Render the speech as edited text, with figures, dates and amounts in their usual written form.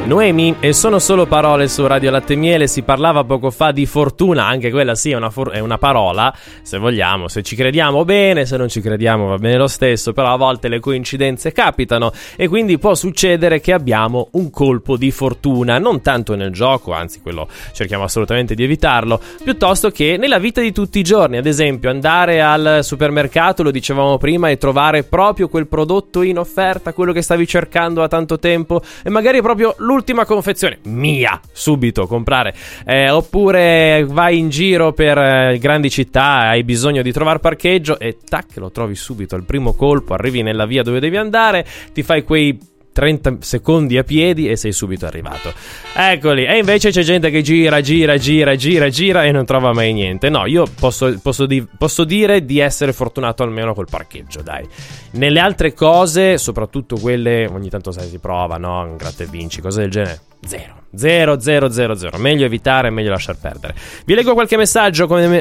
Noemi, e sono solo parole su Radio Latte e Miele. Si parlava poco fa di fortuna, anche quella sì è una parola, se vogliamo, se ci crediamo bene, se non ci crediamo va bene lo stesso, però a volte le coincidenze capitano e quindi può succedere che abbiamo un colpo di fortuna, non tanto nel gioco, anzi quello cerchiamo assolutamente di evitarlo, piuttosto che nella vita di tutti i giorni. Ad esempio andare al supermercato, lo dicevamo prima, e trovare proprio quel prodotto in offerta, quello che stavi cercando da tanto tempo, e magari proprio l'ultima confezione, mia, subito comprare. Oppure vai in giro per grandi città, hai bisogno di trovare parcheggio e tac, lo trovi subito al primo colpo, arrivi nella via dove devi andare, ti fai quei 30 secondi a piedi e sei subito arrivato. Eccoli. E invece c'è gente che gira e non trova mai niente. No, io posso dire di essere fortunato almeno col parcheggio, dai. Nelle altre cose, soprattutto quelle ogni tanto sai si prova, no? Un gratta e vinci, cose del genere. Zero. Meglio evitare, meglio lasciar perdere. Vi leggo qualche messaggio, come